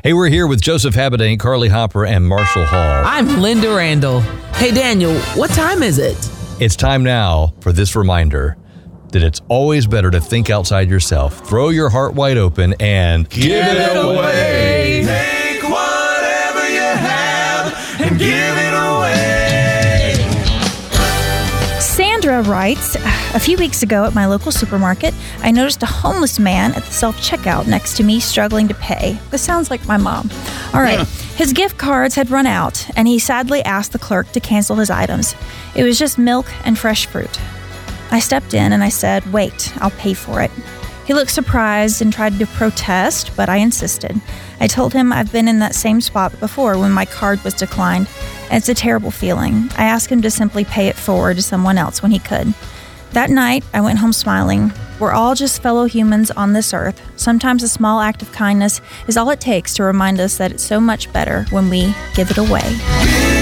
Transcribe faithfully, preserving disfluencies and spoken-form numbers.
Hey, we're here with Joseph Habedank, Carly Hopper, and Marshall Hall. I'm Linda Randall. Hey, Daniel, what time is it? It's time now for this reminder that it's always better to think outside yourself, throw your heart wide open, and give it away. Take whatever you have and give it away. Sandra writes, a few weeks ago at my local supermarket, I noticed a homeless man at the self-checkout next to me struggling to pay. This sounds like my mom. All right. His gift cards had run out, and he sadly asked the clerk to cancel his items. It was just milk and fresh fruit. I stepped in and I said, wait, I'll pay for it. He looked surprised and tried to protest, but I insisted. I told him I've been in that same spot before when my card was declined, and it's a terrible feeling. I asked him to simply pay it forward to someone else when he could. That night, I went home smiling. We're all just fellow humans on this earth. Sometimes a small act of kindness is all it takes to remind us that it's so much better when we give it away.